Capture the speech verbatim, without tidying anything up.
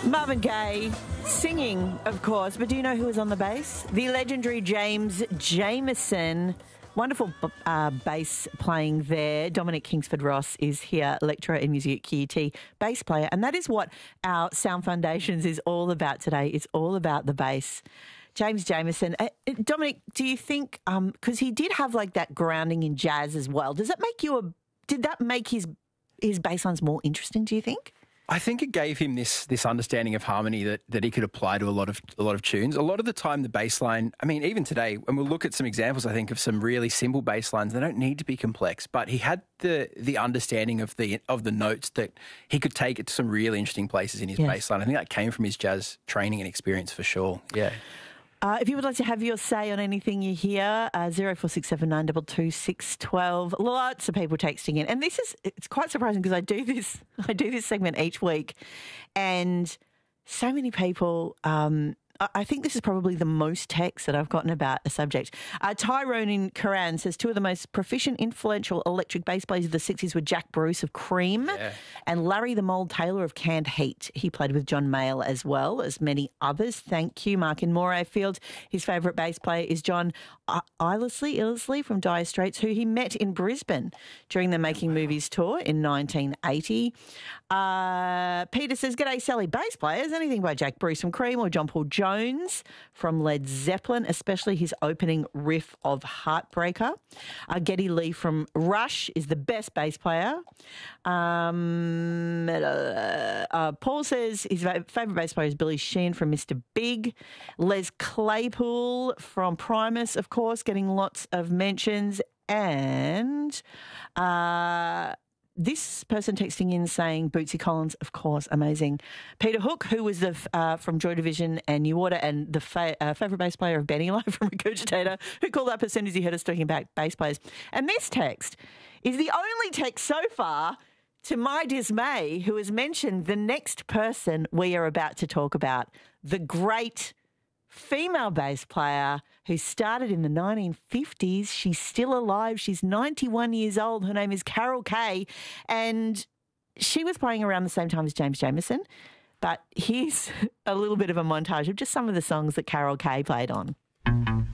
Marvin Gaye singing, of course, but do you know who was on the bass? The legendary James Jamerson. Wonderful uh, bass playing there. Dominic Kingsford-Ross is here, lecturer in music at Q U T, bass player. And that is what our Sound Foundations is all about today. It's all about the bass. James Jamerson. Uh, Dominic, do you think, because um, he did have like that grounding in jazz as well, does that make you a, did that make his, his bass lines more interesting, do you think? I think it gave him this this understanding of harmony that, that he could apply to a lot of a lot of tunes. A lot of the time, the bass line, I mean, even today, when we'll look at some examples, I think, of some really simple bass lines, they don't need to be complex, but he had the the understanding of the of the notes that he could take it to some really interesting places in his yes. bass line. I think that came from his jazz training and experience for sure. Yeah. Uh, if you would like to have your say on anything you hear, uh, zero four six seven nine two two six one two. Lots of people texting in, and this is it's quite surprising because I do this I do this segment each week, and so many people. Um, I think this is probably the most text that I've gotten about a subject. Uh, Tyrone in Koran says two of the most proficient, influential electric bass players of the sixties were Jack Bruce of Cream yeah. and Larry the Mole Taylor of Canned Heat. He played with John Mayall as well as many others. Thank you, Mark in Morayfield. His favourite bass player is John Illesley, Illesley from Dire Straits, who he met in Brisbane during the Making Movies tour in nineteen eighty. Uh, Peter says, "G'day, Sally. Bass players, anything by Jack Bruce from Cream or John Paul Jones Jones from Led Zeppelin, especially his opening riff of Heartbreaker. Uh, Geddy Lee from Rush is the best bass player. Um, uh, uh, Paul says his favourite bass player is Billy Sheehan from Mister Big. Les Claypool from Primus, of course, getting lots of mentions. And... Uh, This person texting in saying Bootsy Collins, of course, amazing. Peter Hook, who was the uh, from Joy Division and New Order and the fa- uh, favourite bass player of Benny Live from Regurgitator, who called up as soon as he heard us talking about bass players. And this text is the only text so far, to my dismay, who has mentioned the next person we are about to talk about, the great female bass player who started in the nineteen fifties. She's still alive. She's ninety-one years old. Her name is Carol Kaye, and she was playing around the same time as James Jamerson. But here's a little bit of a montage of just some of the songs that Carol Kaye played on.